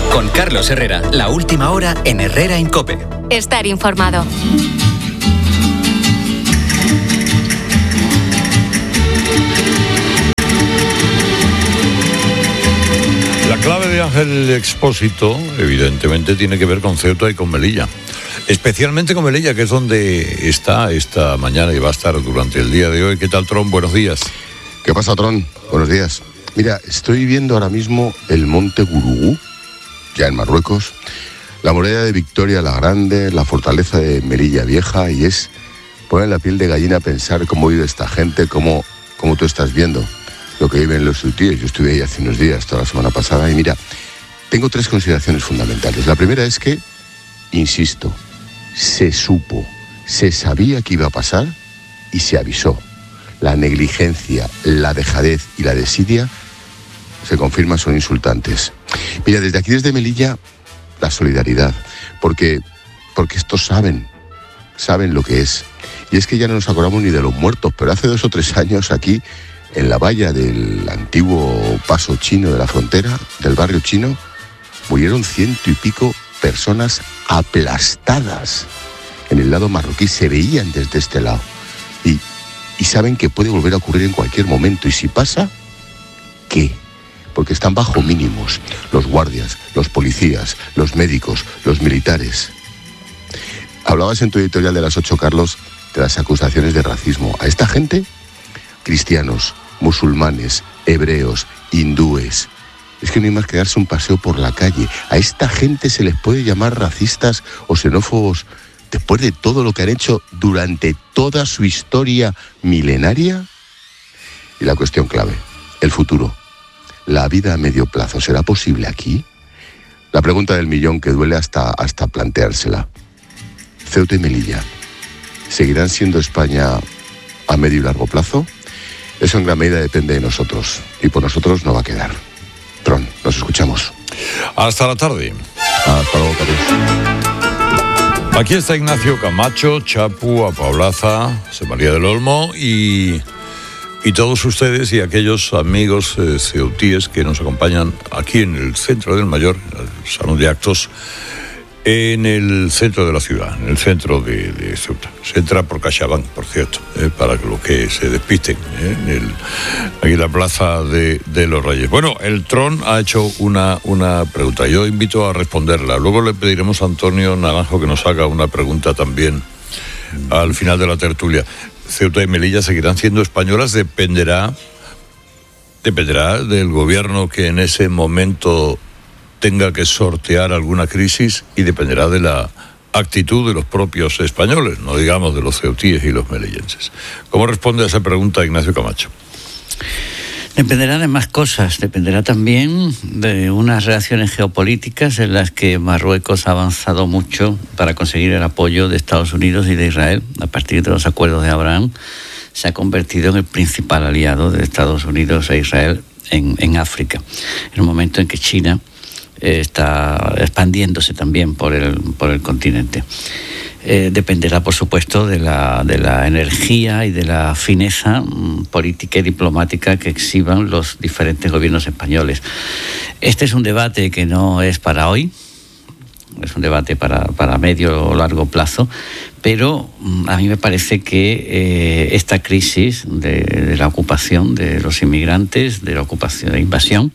Con Carlos Herrera, la última hora en Herrera en COPE. Estar informado. La clave de Ángel Expósito, evidentemente, tiene que ver con Ceuta y con Melilla. Especialmente con Melilla, que es donde está esta mañana y va a estar durante el día de hoy. ¿Qué tal, Tron? Buenos días. ¿Qué pasa, Tron? Buenos días. Mira, estoy viendo ahora mismo el monte Gurugú, ya en Marruecos, la muralla de Victoria la Grande, la fortaleza de Melilla Vieja, y es poner la piel de gallina pensar cómo vive esta gente, cómo tú estás viendo lo que viven los ceutíes. Yo estuve ahí hace unos días, toda la semana pasada, y mira, tengo 3 consideraciones fundamentales. La primera es que, insisto, se supo, se sabía que iba a pasar y se avisó. La negligencia, la dejadez y la desidia se confirma, son insultantes. Mira, desde aquí, desde Melilla, la solidaridad, porque estos saben lo que es. Y es que ya no nos acordamos ni de los muertos, pero hace 2 o 3 años aquí, en la valla del antiguo paso chino de la frontera, del barrio chino, murieron 100 y pico personas aplastadas. En el lado marroquí se veían desde este lado. Y saben que puede volver a ocurrir en cualquier momento. Y si pasa, ¿qué? Porque están bajo mínimos los guardias, los policías, los médicos, los militares. Hablabas en tu editorial de las 8, Carlos, de las acusaciones de racismo. A esta gente, cristianos, musulmanes, hebreos, hindúes, es que no hay más que darse un paseo por la calle. A esta gente se les puede llamar racistas o xenófobos después de todo lo que han hecho durante toda su historia milenaria. Y la cuestión clave, el futuro. La vida a medio plazo, ¿será posible aquí? La pregunta del millón que duele hasta planteársela. Ceuta y Melilla, ¿seguirán siendo España a medio y largo plazo? Eso en gran medida depende de nosotros. Y por nosotros no va a quedar. Tron, nos escuchamos. Hasta la tarde. Hasta luego, Carlos. Aquí está Ignacio Camacho, Chapu, Apaulaza, José María del Olmo y todos ustedes y aquellos amigos ceutíes que nos acompañan aquí en el centro del Mayor, en el salón de actos, en el centro de la ciudad, en el centro de Ceuta. Se entra por CaixaBank, por cierto, para los que se despisten, aquí en la plaza de los Reyes. Bueno, el Tron ha hecho una pregunta. Yo invito a responderla. Luego le pediremos a Antonio Naranjo que nos haga una pregunta también al final de la tertulia. Ceuta y Melilla seguirán siendo españolas, dependerá del gobierno que en ese momento tenga que sortear alguna crisis y dependerá de la actitud de los propios españoles, no digamos de los ceutíes y los melillenses. ¿Cómo responde a esa pregunta Ignacio Camacho? Dependerá de más cosas, dependerá también de unas relaciones geopolíticas en las que Marruecos ha avanzado mucho para conseguir el apoyo de Estados Unidos y de Israel. A partir de los acuerdos de Abraham, se ha convertido en el principal aliado de Estados Unidos e Israel en África, en un momento en que China está expandiéndose también por el continente. Dependerá, por supuesto, de la energía y de la fineza política y diplomática que exhiban los diferentes gobiernos españoles. Este es un debate que no es para hoy, es un debate para medio o largo plazo, pero a mí me parece que esta crisis de la ocupación de los inmigrantes, de la ocupación, de invasión,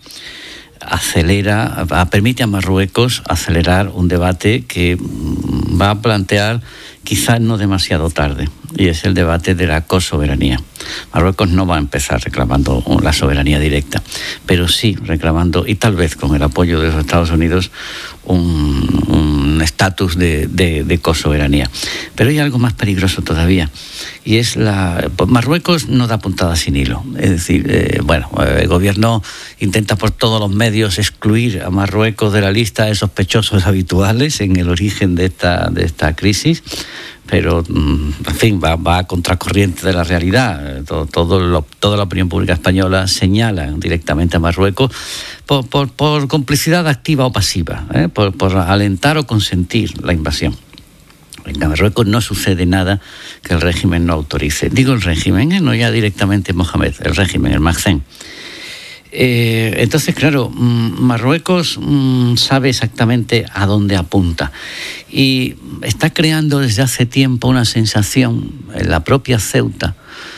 permite a Marruecos acelerar un debate que va a plantear quizás no demasiado tarde, y es el debate de la cosoberanía. Marruecos no va a empezar reclamando la soberanía directa, pero sí reclamando, y tal vez con el apoyo de los Estados Unidos, un estatus de cosoberanía. Pero hay algo más peligroso todavía, y es Marruecos no da puntada sin hilo. Es decir, el gobierno intenta por todos los medios excluir a Marruecos de la lista de sospechosos habituales en el origen de esta crisis, pero, en fin, va a contracorriente de la realidad. Toda la opinión pública española señala directamente a Marruecos por complicidad activa o pasiva, por alentar o consentir la invasión. En Marruecos no sucede nada que el régimen no autorice. Digo el régimen, no ya directamente Mohamed, el régimen, el Mahsen. Entonces, claro, Marruecos sabe exactamente a dónde apunta y está creando desde hace tiempo una sensación en la propia Ceuta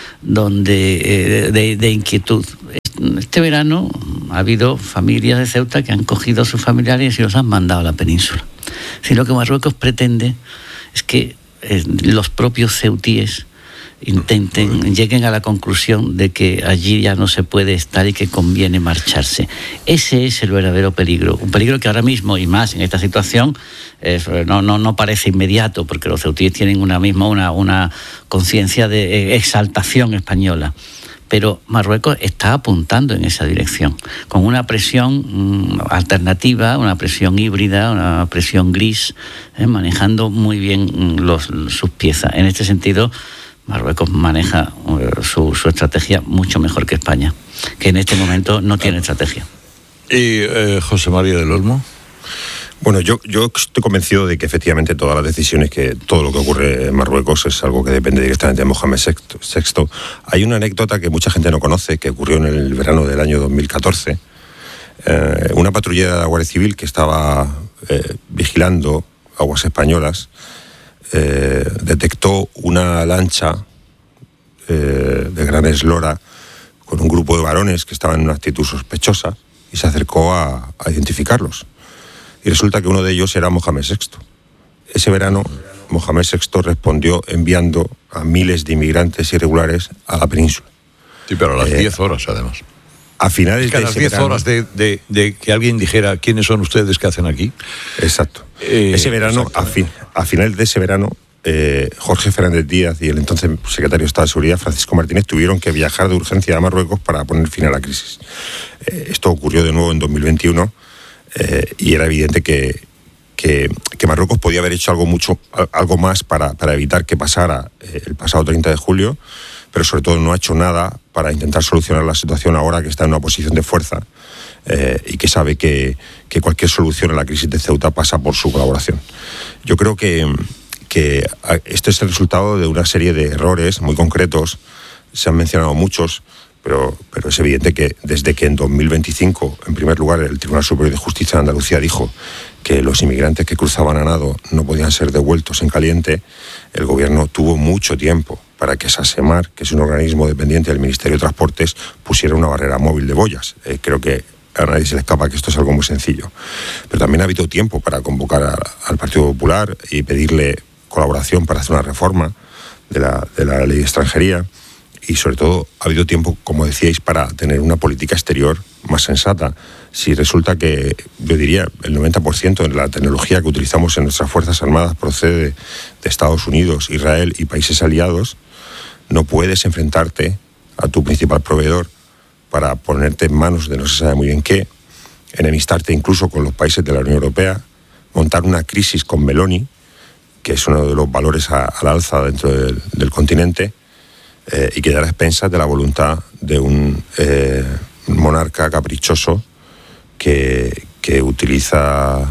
de inquietud. Este verano ha habido familias de Ceuta que han cogido a sus familiares y los han mandado a la península. Si lo que Marruecos pretende es que los propios ceutíes lleguen a la conclusión de que allí ya no se puede estar y que conviene marcharse. Ese es el verdadero peligro, un peligro que ahora mismo, y más en esta situación, no parece inmediato, porque los ceutíes tienen una conciencia de exaltación española. Pero Marruecos está apuntando en esa dirección, con una presión alternativa, una presión híbrida, una presión gris, manejando muy bien sus piezas. En este sentido, Marruecos maneja su estrategia mucho mejor que España, que en este momento no tiene estrategia. ¿Y José María del Olmo? Bueno, yo estoy convencido de que efectivamente todo lo que ocurre en Marruecos es algo que depende directamente de Mohamed VI. Hay una anécdota que mucha gente no conoce, que ocurrió en el verano del año 2014. Una patrullera de la Guardia Civil que estaba vigilando aguas españolas detectó una lancha de gran eslora con un grupo de varones que estaban en una actitud sospechosa y se acercó a identificarlos. Y resulta que uno de ellos era Mohamed VI. Ese verano, Mohamed VI respondió enviando a miles de inmigrantes irregulares a la península. Sí, pero a las 10 horas, además. A finales de las 10 horas de que alguien dijera quiénes son ustedes, qué hacen aquí. Exacto. Ese verano, a finales de ese verano, Jorge Fernández Díaz y el entonces secretario de Estado de Seguridad, Francisco Martínez, tuvieron que viajar de urgencia a Marruecos para poner fin a la crisis. Esto ocurrió de nuevo en 2021. Y era evidente que Marruecos podía haber hecho algo más para evitar que pasara el pasado 30 de julio, pero sobre todo no ha hecho nada para intentar solucionar la situación ahora que está en una posición de fuerza y que sabe que cualquier solución a la crisis de Ceuta pasa por su colaboración. Yo creo que este es el resultado de una serie de errores muy concretos. Se han mencionado muchos, pero es evidente que desde que en 2025, en primer lugar, el Tribunal Superior de Justicia de Andalucía dijo que los inmigrantes que cruzaban a nado no podían ser devueltos en caliente, el Gobierno tuvo mucho tiempo para que SASEMAR, que es un organismo dependiente del Ministerio de Transportes, pusiera una barrera móvil de boyas. Creo que a nadie se le escapa que esto es algo muy sencillo. Pero también ha habido tiempo para convocar al Partido Popular y pedirle colaboración para hacer una reforma de la ley de extranjería. Y sobre todo ha habido tiempo, como decíais, para tener una política exterior más sensata. Si resulta que, yo diría, el 90% de la tecnología que utilizamos en nuestras Fuerzas Armadas procede de Estados Unidos, Israel y países aliados, no puedes enfrentarte a tu principal proveedor para ponerte en manos de no se sabe muy bien qué, enemistarte incluso con los países de la Unión Europea, montar una crisis con Meloni, que es uno de los valores al alza dentro del continente, y quedar a expensas de la voluntad de un monarca caprichoso que utiliza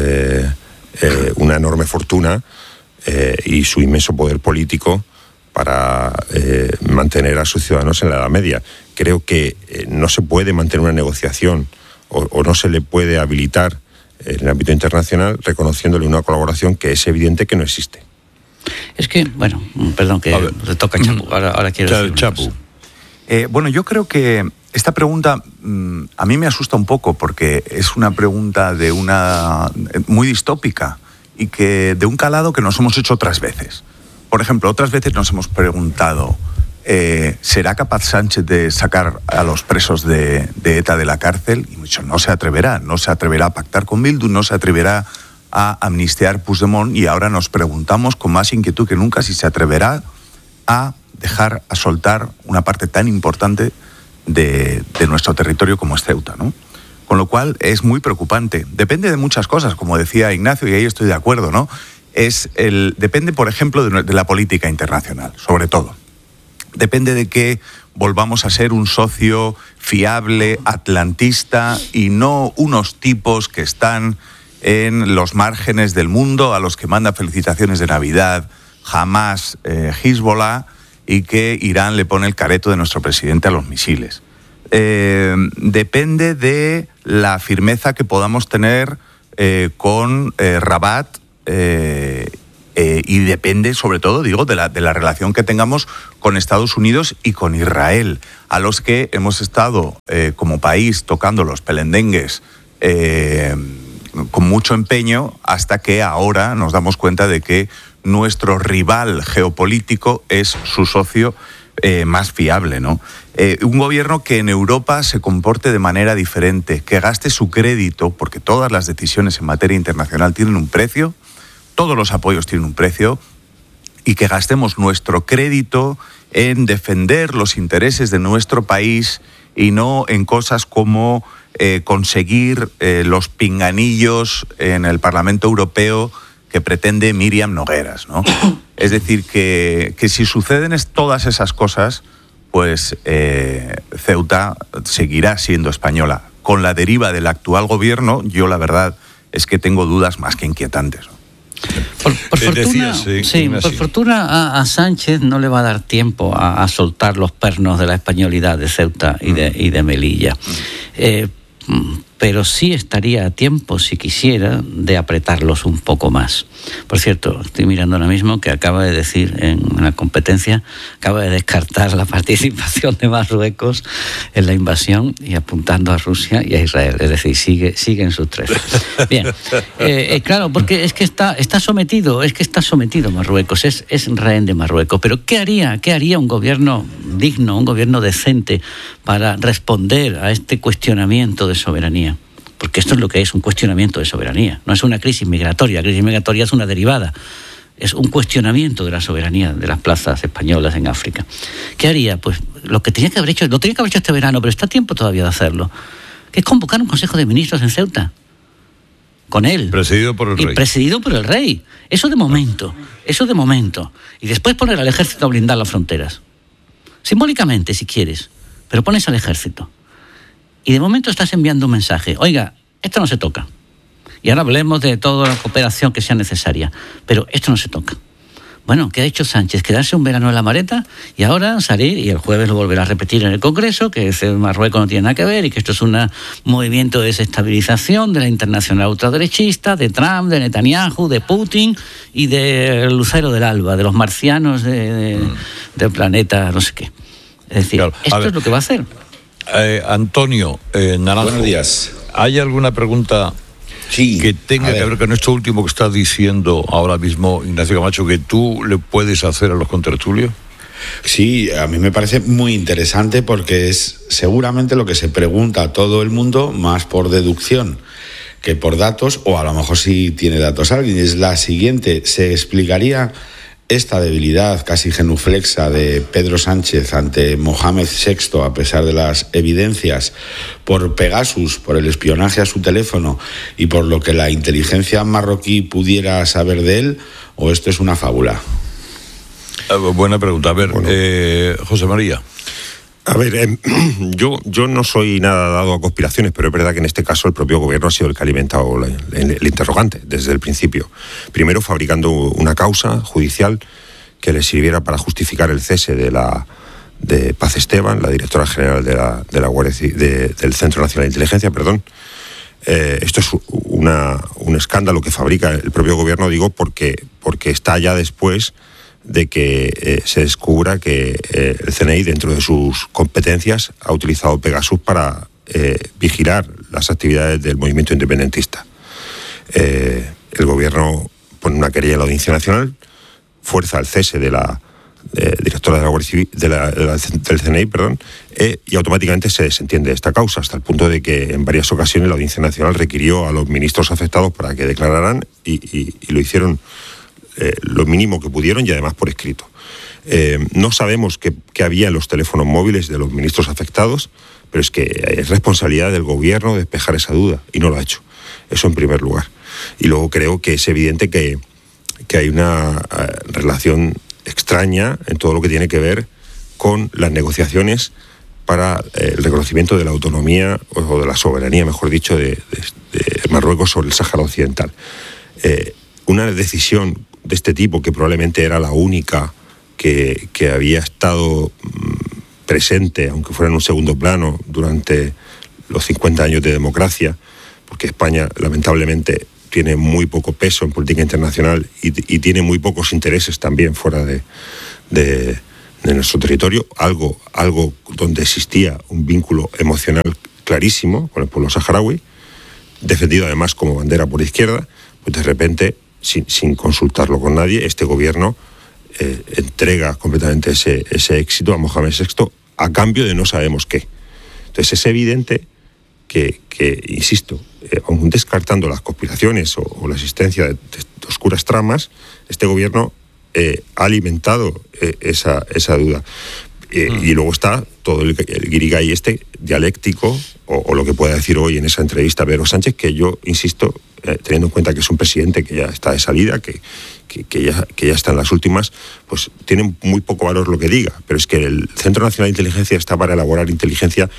una enorme fortuna y su inmenso poder político para mantener a sus ciudadanos en la Edad Media. Creo que no se puede mantener una negociación o no se le puede habilitar en el ámbito internacional reconociéndole una colaboración que es evidente que no existe. Es que, bueno, perdón, que le toca a Chapu. Ahora quiero decir Chapu. Bueno, yo creo que esta pregunta a mí me asusta un poco porque es una pregunta muy distópica y que de un calado que nos hemos hecho otras veces. Por ejemplo, otras veces nos hemos preguntado, ¿será capaz Sánchez de sacar a los presos de ETA de la cárcel? Y hemos dicho, no se atreverá a pactar con Bildu, no se atreverá a amnistiar Puigdemont, y ahora nos preguntamos con más inquietud que nunca si se atreverá a dejar, a soltar una parte tan importante de nuestro territorio como es Ceuta, ¿no? Con lo cual es muy preocupante. Depende de muchas cosas, como decía Ignacio, y ahí estoy de acuerdo, ¿no? Depende, por ejemplo, de la política internacional, sobre todo. Depende de que volvamos a ser un socio fiable, atlantista, y no unos tipos que están en los márgenes del mundo, a los que manda felicitaciones de Navidad Hamas, Hezbollah, y que Irán le pone el careto de nuestro presidente a los misiles. depende de la firmeza que podamos tener con Rabat, y depende, sobre todo, digo, de la relación que tengamos con Estados Unidos y con Israel, a los que hemos estado como país tocando los pelendengues con mucho empeño, hasta que ahora nos damos cuenta de que nuestro rival geopolítico es su socio más fiable, ¿no? Un gobierno que en Europa se comporte de manera diferente, que gaste su crédito, porque todas las decisiones en materia internacional tienen un precio, todos los apoyos tienen un precio, y que gastemos nuestro crédito en defender los intereses de nuestro país y no en cosas como conseguir los pinganillos en el Parlamento Europeo que pretende Míriam Nogueras, ¿no? Es decir, que si suceden todas esas cosas, pues Ceuta seguirá siendo española. Con la deriva del actual gobierno, yo la verdad es que tengo dudas más que inquietantes, ¿no? Por fortuna a Sánchez no le va a dar tiempo a soltar los pernos de la españolidad de Ceuta y de Melilla. Pero sí estaría a tiempo, si quisiera, de apretarlos un poco más. Por cierto, estoy mirando ahora mismo que acaba de decir en una competencia, acaba de descartar la participación de Marruecos en la invasión y apuntando a Rusia y a Israel. Es decir, sigue en sus tres. Bien, claro, porque es que está sometido Marruecos, es rehén de Marruecos. Pero ¿qué haría un gobierno digno, un gobierno decente para responder a este cuestionamiento de soberanía? Porque esto es lo que es, un cuestionamiento de soberanía. No es una crisis migratoria. La crisis migratoria es una derivada. Es un cuestionamiento de la soberanía de las plazas españolas en África. ¿Qué haría? Pues lo tenía que haber hecho este verano, pero está a tiempo todavía de hacerlo, que es convocar un Consejo de Ministros en Ceuta. Con él. Presidido por el rey. Presidido por el rey. Eso de momento. Y después poner al ejército a blindar las fronteras. Simbólicamente, si quieres. Pero pones al ejército. Y de momento estás enviando un mensaje. Oiga, esto no se toca. Y ahora hablemos de toda la cooperación que sea necesaria. Pero esto no se toca. Bueno, ¿qué ha hecho Sánchez? Quedarse un verano en la maleta y ahora salir, y el jueves lo volverá a repetir en el Congreso, que Marruecos no tiene nada que ver y que esto es un movimiento de desestabilización de la internacional ultraderechista, de Trump, de Netanyahu, de Putin y de Lucero del Alba, de los marcianos del planeta no sé qué. Es decir, claro, esto es lo que va a hacer. Antonio Naranjo. Buenos días. ¿Hay alguna pregunta que tenga que ver con esto último que está diciendo ahora mismo Ignacio Camacho, que tú le puedes hacer a los contertulios? Sí, a mí me parece muy interesante porque es seguramente lo que se pregunta a todo el mundo, más por deducción que por datos, o a lo mejor sí tiene datos alguien. Es la siguiente: ¿se explicaría esta debilidad casi genuflexa de Pedro Sánchez ante Mohamed VI, a pesar de las evidencias, por Pegasus, por el espionaje a su teléfono y por lo que la inteligencia marroquí pudiera saber de él, o esto es una fábula? Buena pregunta. A ver, bueno, José María. A ver, yo no soy nada dado a conspiraciones, pero es verdad que en este caso el propio gobierno ha sido el que ha alimentado el interrogante desde el principio. Primero fabricando una causa judicial que le sirviera para justificar el cese de Paz Esteban, la directora general de la Guardia del Centro Nacional de Inteligencia, perdón. Esto es un escándalo que fabrica el propio gobierno, digo, porque está ya después de que se descubra que el CNI, dentro de sus competencias, ha utilizado Pegasus para vigilar las actividades del movimiento independentista. El gobierno pone una querella en la Audiencia Nacional, fuerza el cese de la directora de la Guardia Civil, del CNI, perdón, y automáticamente se desentiende de esta causa, hasta el punto de que en varias ocasiones la Audiencia Nacional requirió a los ministros afectados para que declararan y lo hicieron lo mínimo que pudieron, y además por escrito. No sabemos qué había en los teléfonos móviles de los ministros afectados, pero es que es responsabilidad del gobierno despejar esa duda, y no lo ha hecho. Eso en primer lugar. Y luego creo que es evidente que hay una relación extraña en todo lo que tiene que ver con las negociaciones para el reconocimiento de la autonomía, o de la soberanía, mejor dicho, de Marruecos sobre el Sáhara Occidental. Una decisión de este tipo, que probablemente era la única que había estado presente, aunque fuera en un segundo plano, durante los 50 años de democracia, porque España, lamentablemente, tiene muy poco peso en política internacional y tiene muy pocos intereses también fuera de nuestro territorio, algo donde existía un vínculo emocional clarísimo con el pueblo saharaui, defendido además como bandera por la izquierda, pues de repente, sin consultarlo con nadie, este gobierno entrega completamente ese éxito a Mohamed VI a cambio de no sabemos qué. Entonces es evidente que insisto, aun descartando las conspiraciones o la existencia de oscuras tramas, este gobierno ha alimentado esa duda. Y luego está todo el guirigay dialéctico, o lo que pueda decir hoy en esa entrevista Pedro Sánchez, que yo insisto, teniendo en cuenta que es un presidente que ya está de salida, que ya está en las últimas, pues tiene muy poco valor lo que diga. Pero es que el Centro Nacional de Inteligencia está para elaborar inteligencia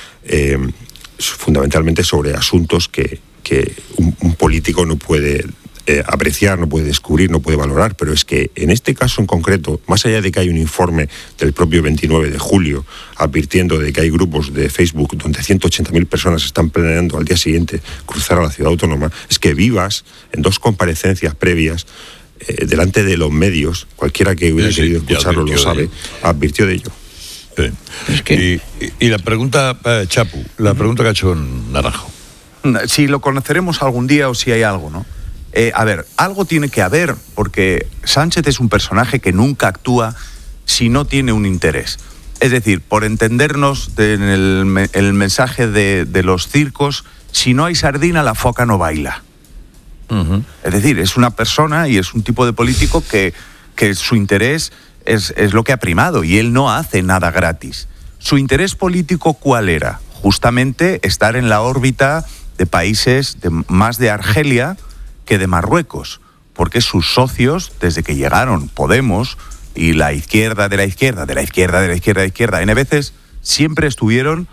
fundamentalmente sobre asuntos que un político no puede apreciar, no puede descubrir, no puede valorar, pero es que en este caso en concreto, más allá de que hay un informe del propio 29 de julio advirtiendo de que hay grupos de Facebook donde 180.000 personas están planeando al día siguiente cruzar a la ciudad autónoma, es que Vivas, en 2 comparecencias previas, delante de los medios, cualquiera que hubiera querido escucharlo lo sabe, advirtió de ello. Sí. Es que... y la pregunta, Chapu, la pregunta que ha hecho Naranjo. Si lo conoceremos algún día o si hay algo, ¿no? A ver, algo tiene que haber, porque Sánchez es un personaje que nunca actúa si no tiene un interés. Es decir, por entendernos en el mensaje de los circos, si no hay sardina, la foca no baila. Uh-huh. Es decir, es una persona y es un tipo de político que su interés es lo que ha primado, y él no hace nada gratis. ¿Su interés político cuál era? Justamente estar en la órbita de países más de Argelia que de Marruecos, porque sus socios, desde que llegaron Podemos y la izquierda de la izquierda, de la izquierda, de la izquierda, de la izquierda, N veces, siempre estuvieron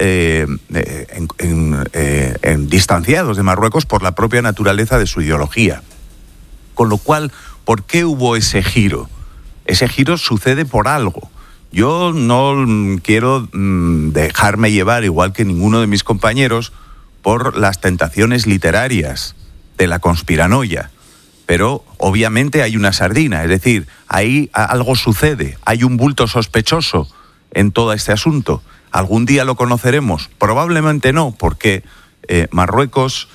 distanciados de Marruecos por la propia naturaleza de su ideología. Con lo cual, ¿por qué hubo ese giro? Ese giro sucede por algo. Yo no quiero dejarme llevar, igual que ninguno de mis compañeros, por las tentaciones literarias de la conspiranoia, pero obviamente hay una sardina, es decir, ahí algo sucede, hay un bulto sospechoso en todo este asunto. ¿Algún día lo conoceremos? Probablemente no, porque Marruecos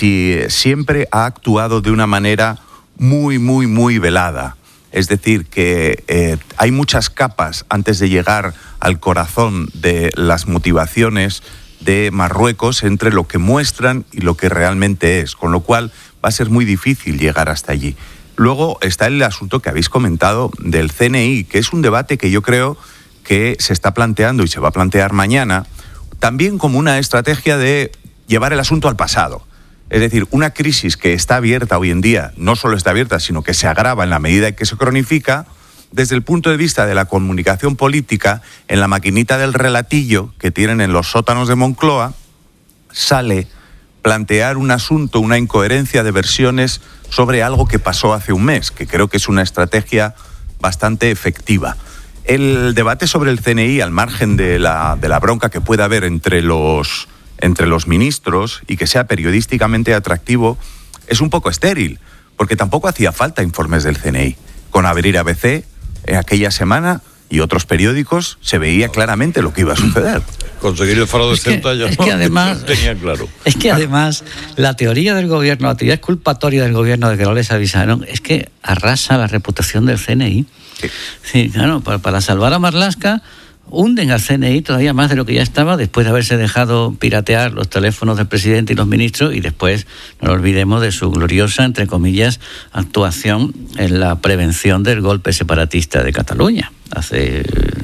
siempre ha actuado de una manera muy, muy, muy velada. Es decir, que hay muchas capas antes de llegar al corazón de las motivaciones de Marruecos entre lo que muestran y lo que realmente es, con lo cual va a ser muy difícil llegar hasta allí. Luego está el asunto que habéis comentado del CNI, que es un debate que yo creo que se está planteando y se va a plantear mañana, también como una estrategia de llevar el asunto al pasado. Es decir, una crisis que está abierta hoy en día, no solo está abierta, sino que se agrava en la medida en que se cronifica. Desde el punto de vista de la comunicación política, en la maquinita del relatillo que tienen en los sótanos de Moncloa, sale plantear un asunto, una incoherencia de versiones sobre algo que pasó hace un mes, que creo que es una estrategia bastante efectiva. El debate sobre el CNI, al margen de la bronca que pueda haber entre los ministros y que sea periodísticamente atractivo, es un poco estéril, porque tampoco hacía falta informes del CNI. Con abrir ABC, en aquella semana y otros periódicos se veía claramente lo que iba a suceder. Conseguir el faro de Ceuta ya es que además, tenía claro. Es que además la teoría del gobierno, la teoría exculpatoria del gobierno de que no les avisaron, es que arrasa la reputación del CNI. Sí, claro, para salvar a Marlaska hunden al CNI todavía más de lo que ya estaba, después de haberse dejado piratear los teléfonos del presidente y los ministros, y después no nos olvidemos de su gloriosa, entre comillas, actuación en la prevención del golpe separatista de Cataluña hace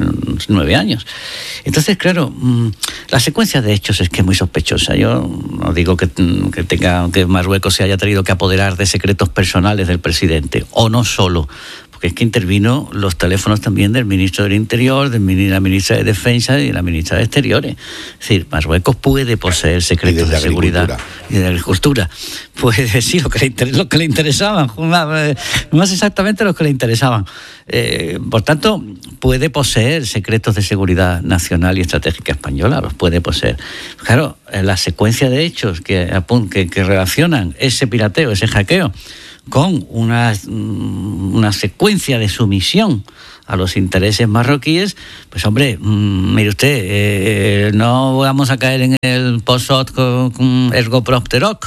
9 años. Entonces, claro, la secuencia de hechos es que es muy sospechosa. Yo no digo que Marruecos se haya tenido que apoderar de secretos personales del presidente, o no solo, porque es que intervino los teléfonos también del ministro del Interior, de la ministra de Defensa y de la ministra de Exteriores. Es decir, Marruecos puede poseer secretos de seguridad y de agricultura. Puede decir lo que le interesaban, más exactamente los que le interesaban. Por tanto, puede poseer secretos de seguridad nacional y estratégica española, los puede poseer. Claro, la secuencia de hechos que relacionan ese pirateo, ese hackeo, con una secuencia de sumisión a los intereses marroquíes, pues hombre, mire usted, no vamos a caer en el post-hoc ergo propter hoc,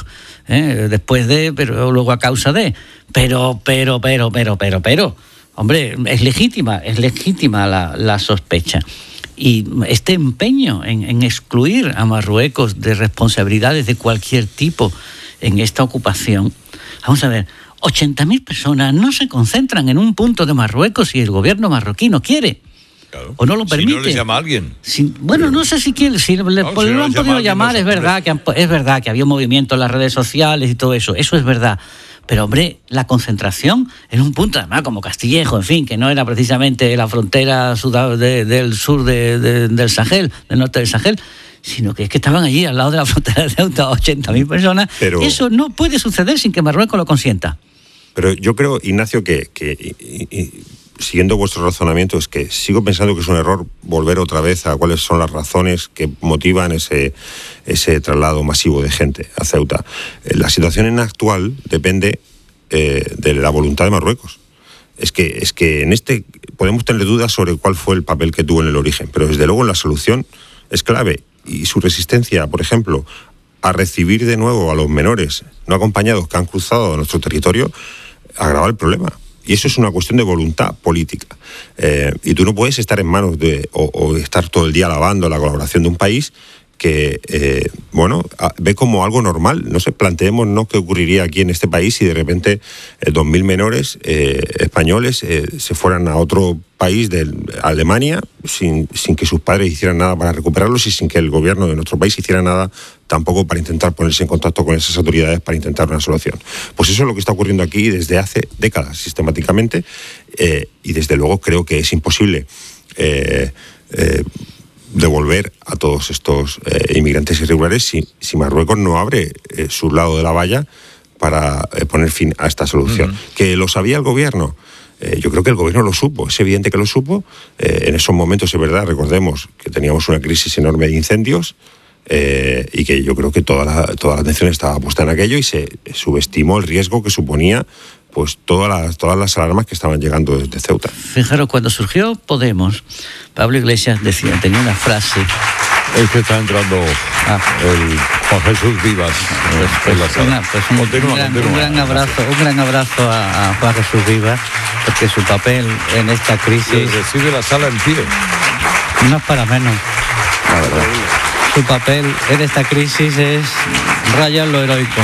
pero luego a causa de, pero, hombre, es legítima la sospecha. Y este empeño en excluir a Marruecos de responsabilidades de cualquier tipo en esta ocupación, vamos a ver, 80.000 personas no se concentran en un punto de Marruecos si el gobierno marroquí no quiere. Claro. O no lo permite. Si no les llama a alguien. No sé si lo han podido llamar, es verdad que había un movimiento en las redes sociales y todo eso es verdad. Pero, hombre, la concentración en un punto, además, como Castillejo, en fin, que no era precisamente la frontera del sur del Sahel, del norte del Sahel, sino que es que estaban allí al lado de la frontera de Ceuta, 80.000 personas. Pero eso no puede suceder sin que Marruecos lo consienta. Pero yo creo, Ignacio, que siguiendo vuestro razonamiento, es que sigo pensando que es un error volver otra vez a cuáles son las razones que motivan ese traslado masivo de gente a Ceuta. La situación actual depende de la voluntad de Marruecos. Es que en podemos tener dudas sobre cuál fue el papel que tuvo en el origen, pero desde luego en la solución es clave. Y su resistencia, por ejemplo, a recibir de nuevo a los menores no acompañados que han cruzado nuestro territorio, agrava el problema. Y eso es una cuestión de voluntad política. Y tú no puedes estar en manos o estar todo el día alabando la colaboración de un país que, ve como algo normal. No sé, planteémonos qué ocurriría aquí en este país si de repente 2.000 menores españoles se fueran a otro país de Alemania sin que sus padres hicieran nada para recuperarlos y sin que el gobierno de nuestro país hiciera nada tampoco para intentar ponerse en contacto con esas autoridades para intentar una solución. Pues eso es lo que está ocurriendo aquí desde hace décadas, sistemáticamente, y desde luego creo que es imposible devolver a todos estos inmigrantes irregulares si Marruecos no abre su lado de la valla para poner fin a esta solución. ¿Que lo sabía el gobierno? Yo creo que el gobierno lo supo, es evidente que lo supo. En esos momentos, es verdad, recordemos que teníamos una crisis enorme de incendios y que yo creo que toda la atención estaba puesta en aquello y se subestimó el riesgo que suponía pues todas las alarmas que estaban llegando desde Ceuta. Fijaros, cuando surgió Podemos, Pablo Iglesias tenía una frase. Es que está entrando el Juan Jesús Vivas. Un gran abrazo a Juan Jesús Vivas, porque su papel en esta crisis... Recibe la sala en pie. No es para menos, la verdad. Su papel en esta crisis es rayar lo heroico.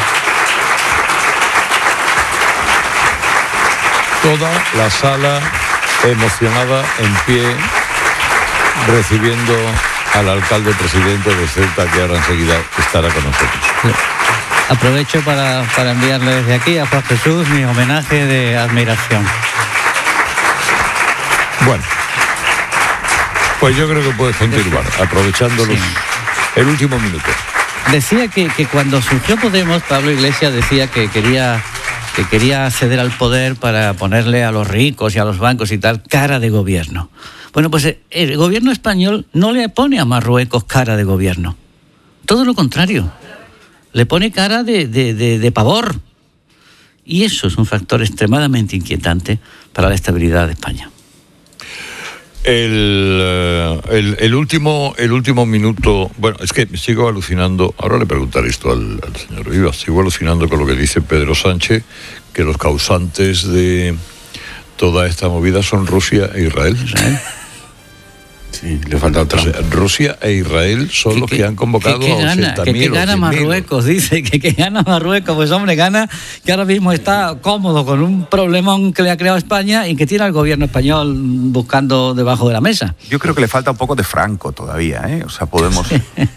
Toda la sala emocionada en pie, recibiendo al alcalde presidente de Ceuta, que ahora enseguida estará con nosotros. Sí. Aprovecho para enviarle desde aquí a Juan Jesús mi homenaje de admiración. Bueno, pues yo creo que puedes continuar, aprovechando el último minuto. Decía que cuando surgió Podemos, Pablo Iglesias decía que quería acceder al poder para ponerle a los ricos y a los bancos y tal cara de gobierno. Bueno, pues el gobierno español no le pone a Marruecos cara de gobierno. Todo lo contrario. Le pone cara de pavor. Y eso es un factor extremadamente inquietante para la estabilidad de España. El último minuto, bueno, es que sigo alucinando, ahora le preguntaré esto al señor Vivas, sigo alucinando con lo que dice Pedro Sánchez, que los causantes de toda esta movida son Rusia e Israel. Sí, le falta otra. O sea, Rusia e Israel son los que han convocado a 80.000. Que gana Marruecos, dice, que gana Marruecos. Pues hombre, gana que ahora mismo está cómodo con un problemón que le ha creado España y que tiene al gobierno español buscando debajo de la mesa. Yo creo que le falta un poco de Franco todavía, ¿eh? O sea, Podemos...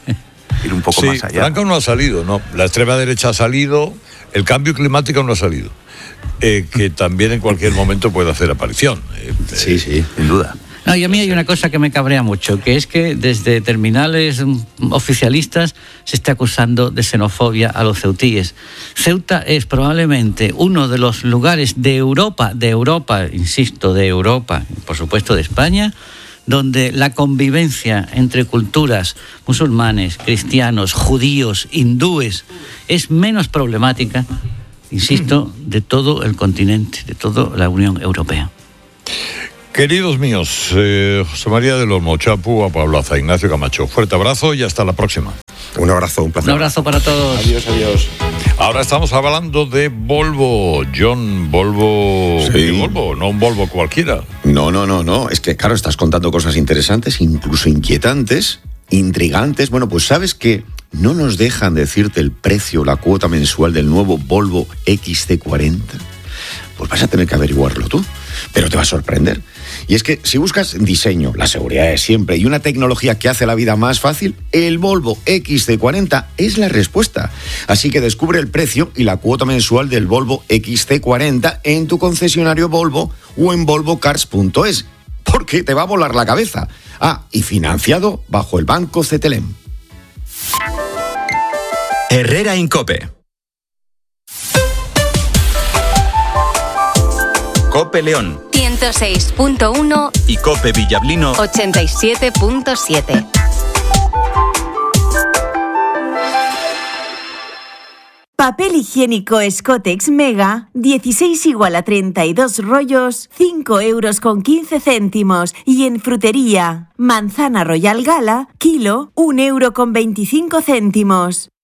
ir un poco más allá. Franco no ha salido, ¿no? La extrema derecha ha salido, el cambio climático no ha salido. Que también en cualquier momento puede hacer aparición. Sí, sin duda. No, y a mí hay una cosa que me cabrea mucho, que es que desde terminales oficialistas se está acusando de xenofobia a los ceutíes. Ceuta es probablemente uno de los lugares de Europa, insisto, de Europa, por supuesto de España, donde la convivencia entre culturas musulmanes, cristianos, judíos, hindúes, es menos problemática, insisto, de todo el continente, de toda la Unión Europea. Queridos míos, José María del Olmo, Chapu, Apablaza, Ignacio Camacho, fuerte abrazo y hasta la próxima. Un abrazo, un placer. Un abrazo para todos. Adiós. Ahora estamos hablando de Volvo, John, Volvo, Sí. Volvo, no un Volvo cualquiera. No. Es que, claro, estás contando cosas interesantes, incluso inquietantes, intrigantes. Bueno, pues sabes que no nos dejan decirte el precio, la cuota mensual del nuevo Volvo XC40. Pues vas a tener que averiguarlo tú, pero te va a sorprender. Y es que si buscas diseño, la seguridad de siempre y una tecnología que hace la vida más fácil, el Volvo XC40 es la respuesta. Así que descubre el precio y la cuota mensual del Volvo XC40 en tu concesionario Volvo o en volvocars.es, porque te va a volar la cabeza. Ah, y financiado bajo el Banco CTLM. Herrera Incope. Cope León 106.1 y Cope Villablino 87.7. Papel higiénico Scottex Mega, 16 igual a 32 rollos, 5,15 €. Y en frutería, manzana Royal Gala, kilo, 1,25 €.